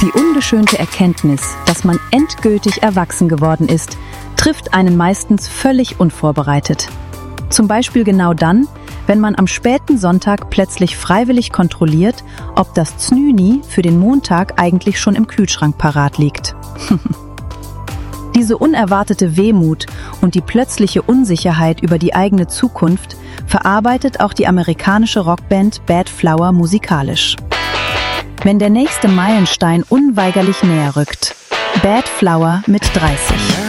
Die ungeschönte Erkenntnis, dass man endgültig erwachsen geworden ist, trifft einen meistens völlig unvorbereitet. Zum Beispiel genau dann, wenn man am späten Sonntag plötzlich freiwillig kontrolliert, ob das Znüni für den Montag eigentlich schon im Kühlschrank parat liegt. Diese unerwartete Wehmut und die plötzliche Unsicherheit über die eigene Zukunft verarbeitet auch die amerikanische Rockband Bad Flower musikalisch. Wenn der nächste Meilenstein unweigerlich näher rückt. Bad Flower mit 30.